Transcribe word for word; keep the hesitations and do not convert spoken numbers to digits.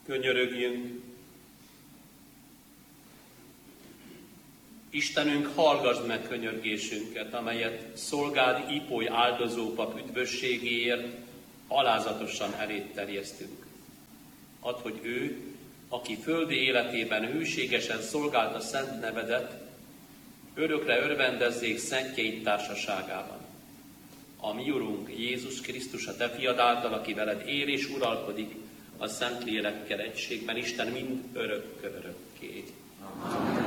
Könyörögjünk. Istenünk, hallgasd meg könyörgésünket, amelyet szolgád Ipoly áldozópap üdvösségéért alázatosan elét terjesztünk. Add, hogy ő, aki földi életében hűségesen szolgálta szent nevedet, örökre örvendezzék szentjeid társaságában. A mi Urunk Jézus Krisztus, a te fiad által, aki veled él és uralkodik a Szentlélekkel egységben, Isten mind örökkön örökké. Amen.